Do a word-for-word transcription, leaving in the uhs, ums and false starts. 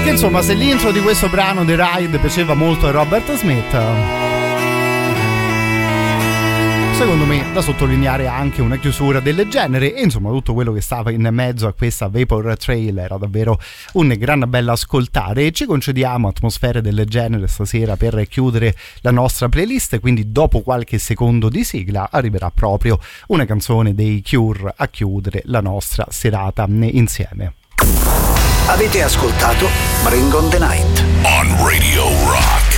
Perché insomma, se l'intro di questo brano The Ride piaceva molto a Robert Smith, secondo me da sottolineare anche una chiusura del genere, e insomma tutto quello che stava in mezzo a questa Vapor Trail era davvero un gran bello ascoltare. E ci concediamo atmosfere del genere stasera per chiudere la nostra playlist, quindi dopo qualche secondo di sigla arriverà proprio una canzone dei Cure a chiudere la nostra serata insieme. Avete ascoltato Bring on the Night on Radio Rock.